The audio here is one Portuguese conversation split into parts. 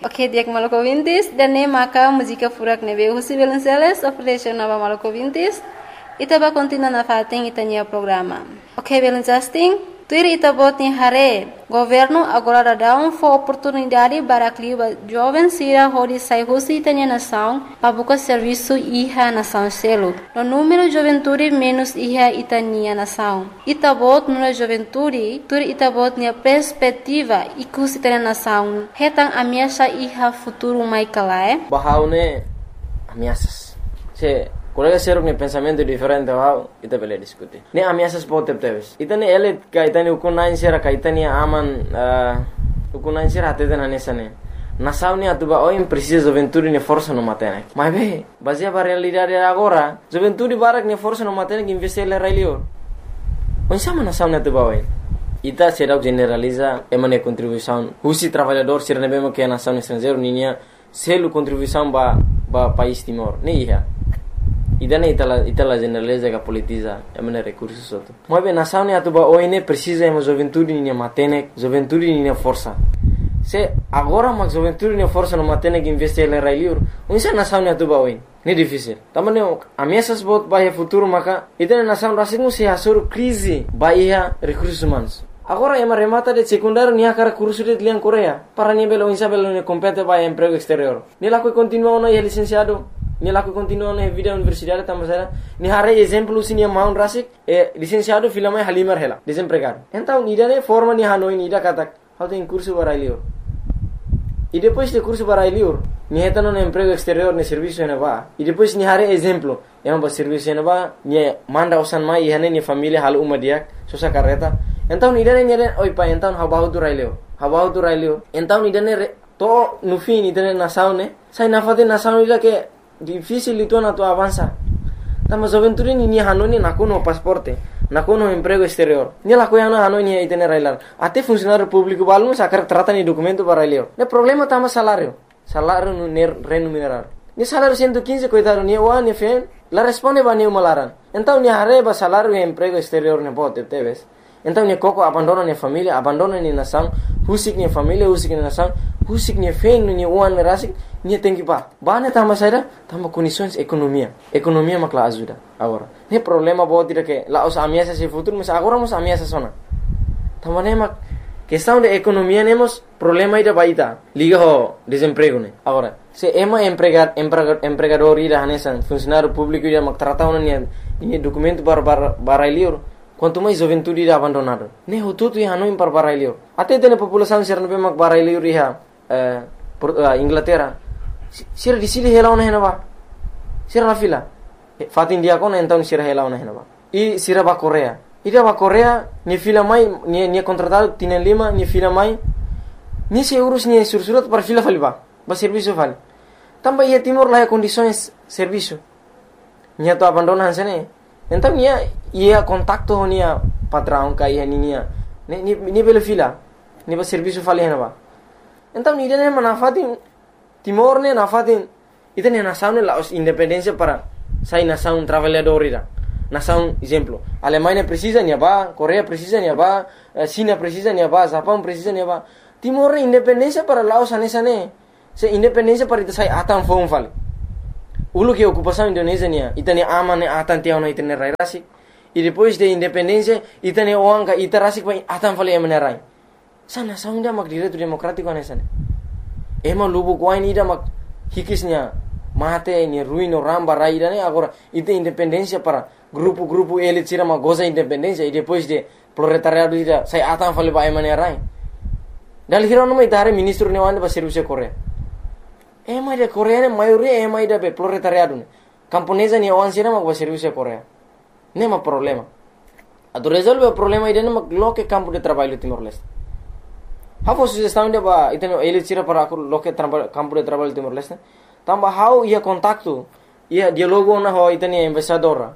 Ok, dia maluco vintis, dan ne maka música furak nebe husi Belenceles, operation nova maluco vintis, itaba continua na fating itania programa. Ok, Belencasting, tuir itabot ni hare, governo agora dá oportunidade para que jovem sira hodi sai husi itania nação, pabuka serviço iha nação selo. No número juventude menos iha itania nação. Itabot no juventude, tuir itabot ni perspectiva ikus itania nação. Hetang ameaça iha futuro mai kalae. Bahaune ameaças. Se colega seruk ni pensamento diferente wow, ita bele diskuti. Ne ameaças pote teves. Ita ne elit ka ita ni ukunain sera ka ita ni aman ukunain sera atete na nesane. Nação ni atuba oim precisa juventude ni força no matene. Mas be, baseia para realidade agora, juventude barak ni força no matene que investir le railio. Onsama nação ni atuba oim. Ita será generaliza emane contribuição. Husi trabalhador sera nebemo que a nação estrangeiro ninia selu contribuição ba país Timor. Ne iha. Idane itala generaliza que politiza emane recursos soto. Mas bem, nação ni atuba oine precisa ema juventude ni matene, juventude ni força. Se agora mas juventude ni força no matene que investir le railiur, unsa nação ni atuba oine. Ne difícil. Tamane ameaças bot bahia futuro maka idane nação rasingu se asur crise bahia recursos humanos. Agora ema remata de secundário ni akara curso de lian Coreia para ni belo insa belo ni compete bahia emprego exterior. Ni la que continua no licenciado. Ni laku continua na vida universidade também ni hare exemplo sini maun rasik licenciado filama halimar hela desempregado então ni dane forma ni hanoi ni da katak how tem curso barailior e depois de curso barailior ni heta no emprego exterior ni serviço na va e depois ni hare exemplo ba serviço na va ni manda usan mai hane ni família hal umadiak sosa carreta então ni dane oi pa então habau tu railio então ni dane to no fim ni dane nasaune sai nafate nasaune ila que difícil itu na tu avança. Tama juventude ni hanoni nakuno pasporte, nakuno emprego exterior. Ni la coiana hanoni ai tener railar. Até funcionário público balno sacar trata ni documento para railio. Ne problema tama salário no remunerado. Ni salário 115 coitado ni wa ni fen, la responde ba ni malaran. Então ni areba salário e emprego exterior ne bote teves. Então ni coco abandona ni família, abandona ni nação, husik ni família, husik ni nação, husik ni fen ni uan rasik. Ni tem que ba tama saira tama condições economia makla ajuda agora ne problema bo tira que lá os ameaças se futuro mas agora mos ameaças sona tama ne mak questão de economia nemos problema ida baita liga ho desemprego ne agora se ema empregador ida hanesan funcionário público ida mak trata una ni documento para lior quanto mais juventude ida abandonado ne hututu ia no impar para lior até tem população ser no mak para lior ia Inglaterra sira di sili hela ona henaba sira la fila fatin dia kon então sira hela ona henaba e sira ba Coreia ida ba Coreia ni fila mai ni contratado tienen lima ni fila mai ni se urus ni sursurat para fila faliba ba serviço fal tamba ia Timor la condições serviço ni to abandona hansene então ia contacto nia patrão ka ia ni bele fila ni ba serviço fal henaba então ni dene manafatin Timor ne nafatin ita ne nação ne la independência para sai nação trabalhador ira nação exemplo Alemanha precisa ni ba Coreia precisa ni ba China precisa ni ba Japão precisa ni ba Timor ne independência para Laos anesane se independência para ita sai atan fon fal ulu que ocupação Indonésia ni ita ne ama ne atan tiao no ita ne rairasi e depois de independência ita ne oanga ita rasik pa atan fal emenerai sa nação dia mak direito democrático anesane ema lubu kuain ida mak hikisnya mate ni ruino ramba raida ne agora ite independência para grupo elit sira mak goza independência e depois de proletariado ida sai atan fale ba emane rai dal hirono mai dare ministro ne wande ba serviço Coreia ema de Coreia ne maioria ema ida be proletariado ne camponesa ni wan sira mak ba serviço Coreia ne ma problema ado resolve o problema ida ne mak loke campo de trabalho Timor-Leste. How sugestão de ba iteno elit sira para loke campo de trabalho Timor-Leste. Tamba how ia contacto ia dialogo na ho iteni embaixador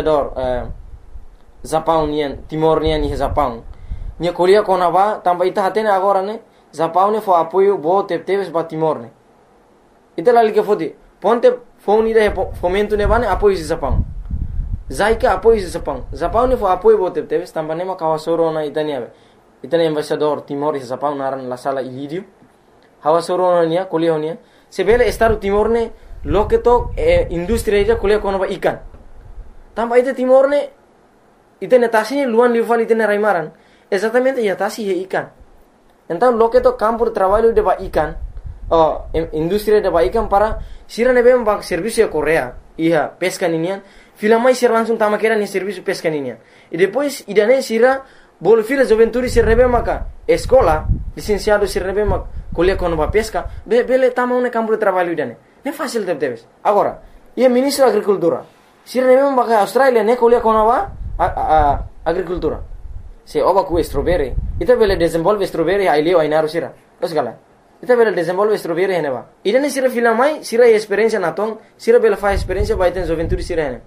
Japão nian Timor nian ni Japão. Nia kolia kona ba tamba ita hatene agora ne Japão ne fo apoio bo teves ba Timor ne. Ita la liga fodi ponte phone ida fomento ne bane apoio si Japão. Zaika apoio si Japão. Japão ne fo apoio bo teves tamba ne ma kawasoro na itani ave. Itani embaixador Timor e Japão naran la sala Ilírio. hawa soro nia kuliah nia sebele Estado Timor ne loke to industri ija kuliah kono ba ikan tamba ite Timor ne ite netasi luan lival ite ne raimaran exatamente ya tasi he ikan então loke to campo de trabalho de ba ikan industri de ba ikan para sira nebe ba serviço Korea ia pesca ninian filamai sira langsung tama kera ni serviço pesca ninian e depois idane sira bol fila juventude sira nebe maka escola licenciado sira nebe mak kuliah kono ba pesca bele tama un campo de trabalho idane ne fácil debes agora ia ministro agricultura sira nebe maka Australia ne kuliah kono ba agricultura se oba ku strawberry ita bele desenvolve strawberry ai leo ai naru sira osgala ita bele desenvolve strawberry heneba idane sira filamai sira experiência natong sira bele fa experiência ba iten juventude sira hene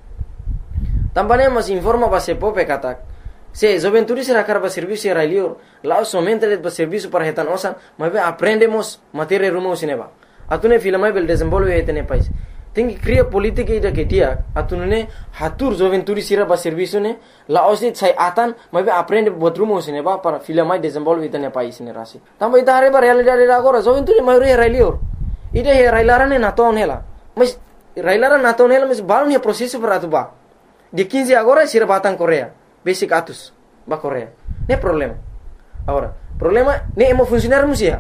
tambane mas informa ba se pope katak se juventude sira karba serviço era lior lá somente de serviço para retan osan mas aprendemos matéria rumo sineba atune filamai bele desenvolve etene país tem que criar política ida que dia atune hatur juventude sira ba serviço ne la osit sai atan mas aprende botrumo sineba para filamai desenvolve etene país ne rasi tamba ita hare ba realidade agora juventude maioria era lior ida he railarane naton hela mas railara naton hela mas balon he processo para atuba de 15 agora sira batan Korea basic atus ba Korea ne problema agora problema ne emo funcionar musia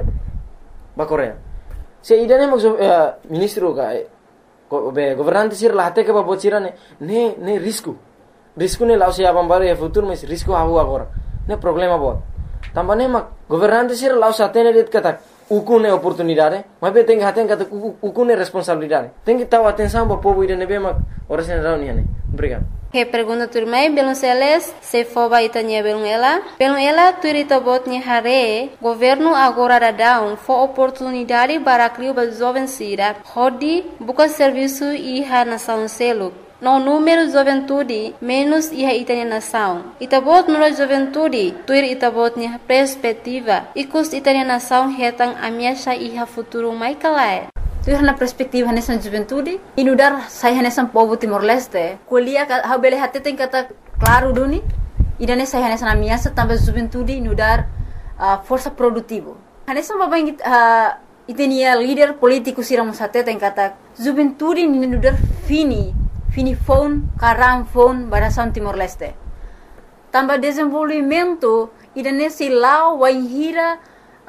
ba Korea se ida ne ministro ka governante sir lahate ke babot sira ne risco ne lao sia bambare futuro mas risco havu agora ne problema bot tambane mak governante sir lao satene det kata ukune oportunidade mas be tem haten kata ukune responsabilidade tem que tahu atenção ba povo ida ne be mak ora sen rau ni ne obrigado. Que pergunta turmai belum seles se foba itanya belum ela turita botnya hare governo agora dadão fo oportunidade para criar ba jovem sira hodi buka serviço iha nação selo no número juventude menos iha itanya nação itabot no juventude tuir itabotnya perspectiva ikus itanya nação hetang amiasha iha futuro mai kalai tuir na perspektiva nessa juventude inudar sai nessa povo Timor-Leste kuliah ha bele hatte tem kata claro duni idane sai nessa amiasa também juventude inudar força produtivo nessa baba itenia líder político siram hatte tem kata juventude inudar fini phone karam phone barasan Timor-Leste também desenvolvimento idane silau waihira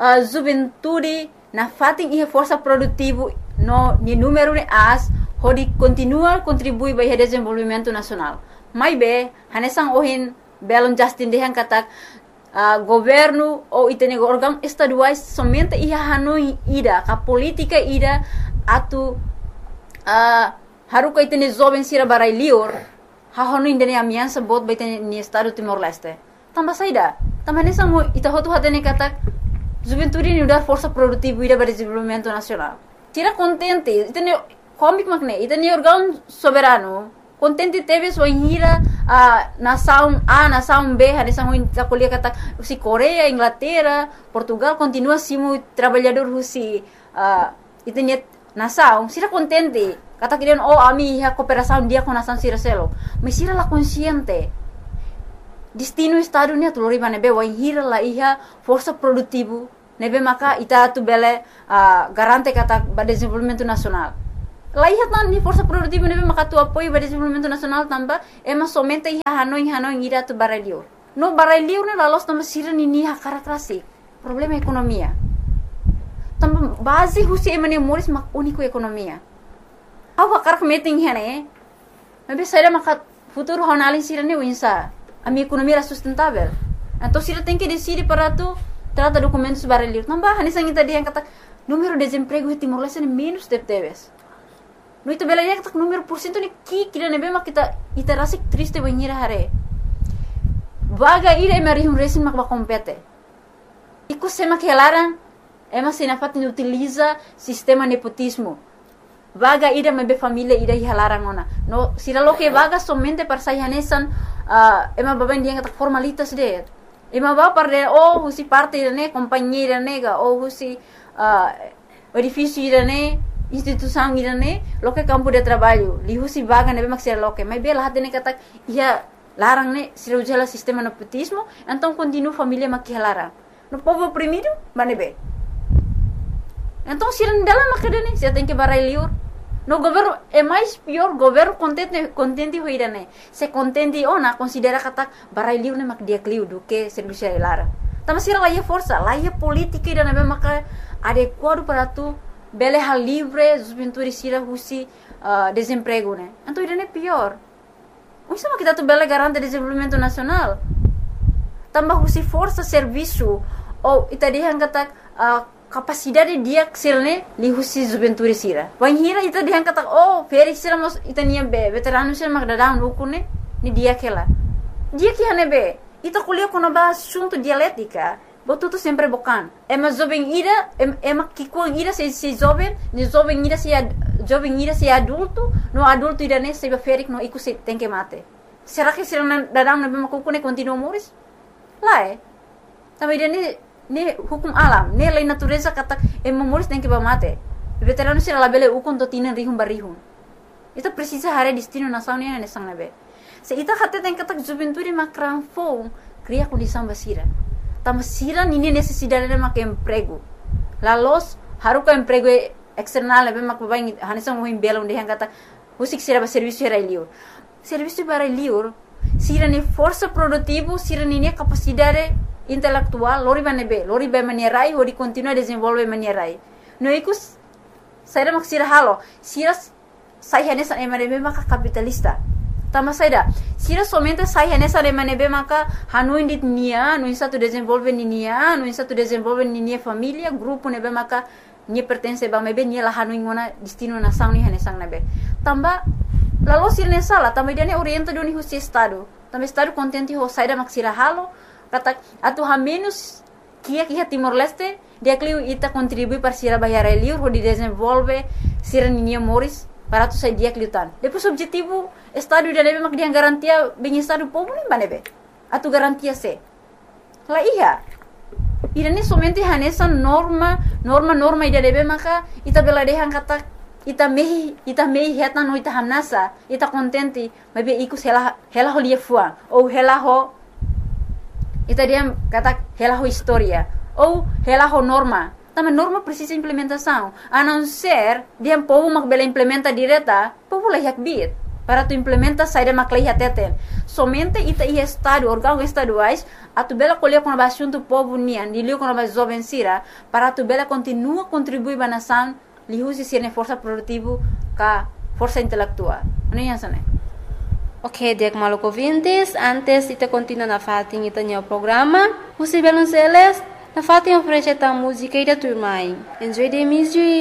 juventude na fating ia força produtivo no ni número de as hodi continua contribui para o desenvolvimento nacional mai be hanesang ohin belon justin dehan katak governo ou itene órgão estaduais somente ia hanoi ida ka política ida atu haru ka itene jovem sira barai lior ha hanoi indene amiança bot ba itene ni estado Timor-Leste tamba saida tamba hanesang mo ita hotu hatene katak juventude ni dar força produtiva ida para desenvolvimento nacional tira contente itene comic makne itene órgão soberano contente teve sua hira nação A nação B hanesang ho kuliah kata si Korea Inglaterra Portugal continua simu trabalhador husi itene nação sira contente kata kirian ami ha cooperação dia com nação sira selo mas sira la consciente destino estado ni atulori bane be wai hira la iha força produtivo nebe maka ita tu bele garante kata ba desenvolvimento nacional la iha tan ni força produtivo nebe maka tu apoio ba desenvolvimento nacional tamba ema somente iha hanoi ira tu baralio no baralio ne la los tamba sira ni ha karakterasi problema ekonomia tamba base husi emane moris mak único ekonomia awa karak meeting hene nebe saira maka futuro honalin sira ni winsa a minha economia era sustentável. Então, se ela tem que decidir para tu trata documentos baralhos, não vai, nessa tadi yang kata número de desemprego em Timor-Leste é menos de teves. No itu bela yang kata número por cento ni kira nebe mak kita rasik triste banhira hare. Vaga ira mari resin mak compete. Iku sema que elaran ema senafat ni utiliza sistema nepotismo. Vaga ida mebe família ida hilaran ona. No sira lo que vaga somente para sayanesan ema baban dia kata formalitas de. Ema ba parde husi parte ne companheira nega husi edifício ne instituição ne lo que campo de trabalho. Li husi vaga nebe maksira lo que mai bela hatene kata ia larang ne sira ujala sistema nepotismo, então continua família makihalarang. No povo oprimido, manebe. Então, se não dela macadene, você tem que barai liur. No governo é mais pior, governo contente hoira né. Se contente ona considera kata barai liur né mak dia kliu do que serviço lara. Tama sira lá força, lá política ida né maka adequado para tu bele hal livre, juventude sira husi desemprego né. Então ida né pior. O sama kita tu bele garante desenvolvimento nacional. Tambah husi força serviço ou ita dia kata capacidade dia ksilne li husi juventude sira. Wanhira ita dia kata feri sira mos ita nia be veterano sira magdadang ukune ni dia kela. Dia que hane be ita kuliah kono ba assunto dialética. Botu tu sempre bokan. Ema jovem ira ema kikuang ira se jovem, ni jovem ira se adulto, no adulto ira ne se ferik no iku se tem que mate. Será que sira dadang na be makukune continua moris? Lá Também dia ne hukum alam, ne lei natureza kata moris tem que mate. Veterano sira labele ukun to tinan rihum barihum. Ita precisa hare destino nação ne sang nabe. Se ita kata tem kata juventude makran fong cria condição basira. Tama sira nini necessidade de mak emprego. Lalos haruka emprego external nabe mak babai hanisang mohim belo de kata husik sira ba serviço era liur. Serviço para liur sira ne força produtivo, sira nini capacidade intelectual, lori ba manierai, hori continua desenvolve manierai. No ikus saira mak sira halo, sira sai hanesa emanebe maka capitalista. Tama saida, sira somente sai hanesa emanebe maka hanu indit nia, no insa tu desenvolve nia, no insa tu desenvolve nia família, grupo nebe maka nia pertence ba mebe nia la hanu ingona destino nação ni hanesang nebe. Tamba lalu sira ne sala, tamba dia ne orienta do ni husi estado. Tamba estado contente ho saida mak sira halo. Kata atu ha menos kia Timor Leste dia kliu ita contribui para sira bayar liur ho di desenvolve sira ninia moris para tu sai dia kliu tan. Depois objetivo estado dia nebe mak dia garantia bem estado povo nem banebe. Atu garantia se. La iya. Ira ni somente hanesa norma ida nebe maka ita bela dehan kata ita mehi heta no ita hanasa ita contente mabe ikus hela ho lia fuang ou hela ho ita dia kata hela ho história ou hela ho norma. Também norma precisa implementação. A não ser dia povo mak bela implementa direta, povo lah yak bit. Para tu implementa saída mak lah teten. Somente ita estado, órgão estaduais, a tu bela colher com a assunto povo nian, dilio com a jovem sira, para tu bela continua contribuir ba nação, li usi sirne força produtivo ka força intelectual. Ano yan sana? Ok, diak maluk ouvintes, antes ita continua na fatin ita nyo programa, Husi Belonceles, na fatin oferece ta música ida turmai. Enjoy the music.